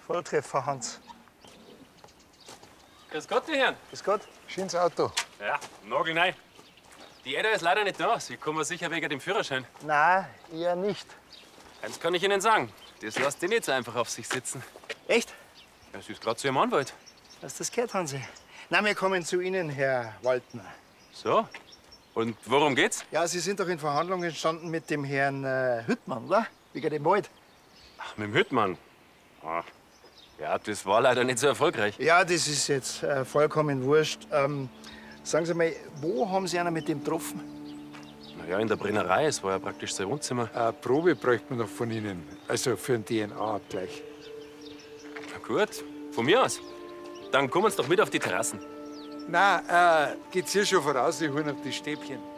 Volltreffer, Hans. Grüß Gott, die Herren. Grüß Gott. Schönes Auto. Ja, nagelneu. Die Edda ist leider nicht da. Sie kommen sicher wegen dem Führerschein. Nein, eher nicht. Eins kann ich Ihnen sagen. Das lässt die nicht so einfach auf sich sitzen. Echt? Ja, sie ist gerade zu Ihrem Anwalt. Hast du das gehört, Hansi? Na, wir kommen zu Ihnen, Herr Waldner. So. Und worum geht's? Ja, Sie sind doch in Verhandlungen gestanden mit dem Herrn Hüttmann, oder? Wegen dem Wald. Ach, mit dem Hüttmann. Ah. Ja, das war leider nicht so erfolgreich. Ja, das ist jetzt vollkommen wurscht. Sagen Sie mal, wo haben Sie einen mit dem getroffen? Na ja, in der Brennerei. Es war ja praktisch sein Wohnzimmer. Eine Probe bräuchte man noch von Ihnen. Also für einen DNA-Abgleich. Na gut, von mir aus. Dann kommen Sie doch mit auf die Terrassen. Nein, geht's hier schon voraus, ich hol noch die Stäbchen.